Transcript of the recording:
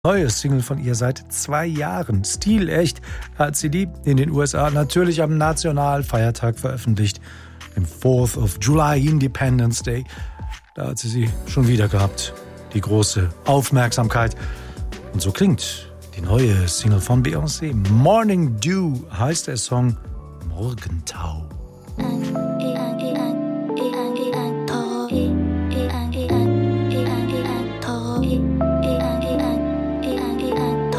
Neue Single von ihr seit 2 Jahren. Stilecht hat sie die in den USA natürlich am Nationalfeiertag veröffentlicht. Im 4th of July Independence Day. Da hat sie schon wieder gehabt. Die große Aufmerksamkeit. Und so klingt die neue Single von Beyoncé. Morning Dew heißt der Song. Morgentau.